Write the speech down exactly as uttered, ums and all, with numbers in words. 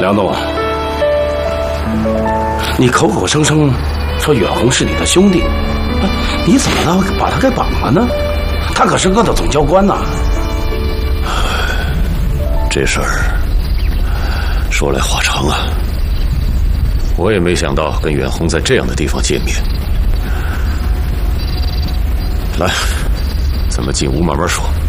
梁栋，你口口声声说远红是你的兄弟，你怎么能把他给绑了呢？他可是个的总教官呐。 这事儿说来话长啊，我也没想到跟远红在这样的地方见面。来，咱们进屋慢慢说。